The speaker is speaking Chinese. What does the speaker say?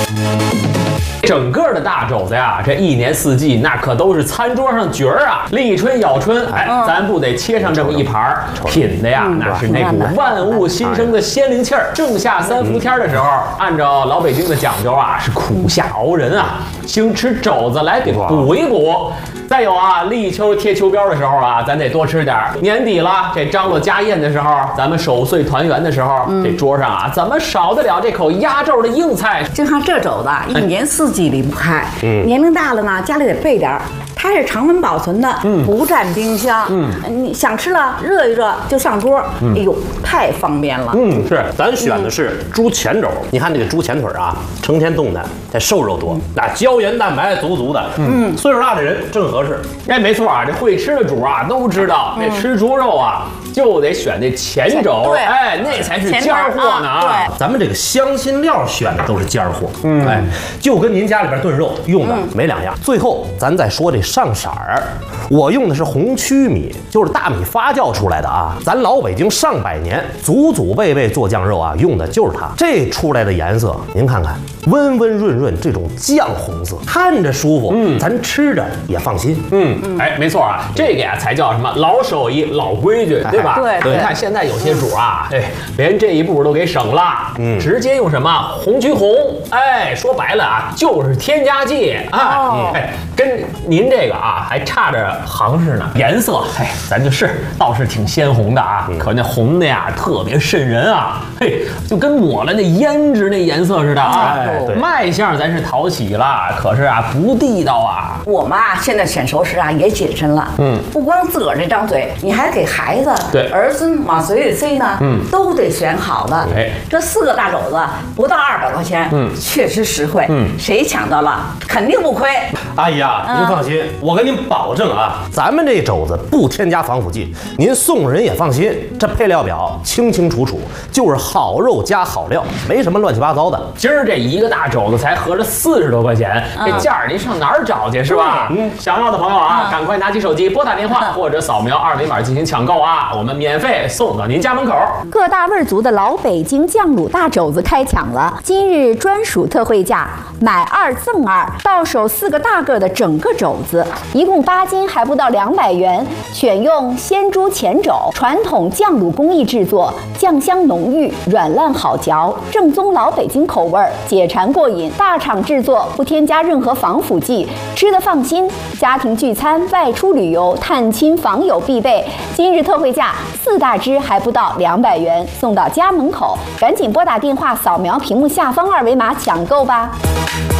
整个的大肘子呀，这一年四季那可都是餐桌上角儿啊，立春咬春，哎，咱不得切上这么一盘儿，品的呀，那是那股万物新生的鲜灵气儿。正夏三伏天的时候，按照老北京的讲究啊，是苦夏熬人啊，兴吃肘子来给补一补。再有啊，立秋贴秋膘的时候啊，咱得多吃点儿。年底了，这张罗家宴的时候，咱们守岁团圆的时候，这桌上啊，怎么少得了这口压轴的硬菜？ 就像这肘子，一年四季离不开。年龄大了呢，家里得备点儿。它是常温保存的，不占冰箱。你想吃了，热一热就上桌。哎呦，太方便了。 是，咱选的是猪前肘。你看这个猪前腿啊，成天动弹，这瘦肉多，那胶原蛋白足足的。岁数大的人正合适。 哎，没错啊，这会吃的主啊都知道，这吃猪肉啊就得选这前肘，哎，那才是尖货呢啊。 咱们这个香辛料选的都是尖货，哎，就跟您家里边炖肉用的没两样。最后咱再说这上色儿，我用的是红曲米，就是大米发酵出来的啊。咱老北京上百年祖祖辈辈做酱肉啊，用的就是它。这出来的颜色，您看看，温温润润，这种酱红色，看着舒服，咱吃着也放心。 哎，没错啊，这个呀才叫什么老手艺、老规矩，对吧？ 对。 你看现在有些主啊，哎，连这一步都给省了，直接用什么红曲红，哎，说白了啊，就是添加剂啊。哎，跟您这个啊还差着行市呢。颜色，哎，咱就是倒是挺鲜红的啊，可那红的呀特别瘆人啊，嘿，就跟抹了那胭脂那颜色似的啊。卖相咱是讨喜了，可是啊不地道啊。 我们啊现在选熟食啊也谨慎了，不光自个儿这张嘴，你还给孩子、儿孙往嘴里塞呢，都得选好的。这4个大肘子不到200块钱，确实实惠，谁抢到了肯定不亏。 阿姨啊，您放心，我跟您保证啊，咱们这肘子不添加防腐剂，您送人也放心。这配料表清清楚楚，就是好肉加好料，没什么乱七八糟的。 今儿这一个大肘子才合着40多块钱，这价儿您上哪儿找去是吧？想要的朋友啊，赶快拿起手机拨打电话或者扫描2维码进行抢购啊，我们免费送到您家门口。 各大味足的老北京酱卤大肘子开抢了，今日专属特惠价，买2赠2，到手4个大个的整个肘子，一共8斤，还不到200元。选用鲜猪前肘，传统酱卤工艺制作，酱香浓郁，软烂好嚼，正宗老北京口味，解馋过瘾。大厂制作，不添加任何防腐剂，吃得放心。家庭聚餐、外出旅游、探亲访友必备。今日特惠价4大只还不到200元，送到家门口。赶紧拨打电话，扫描屏幕下方2维码抢购吧。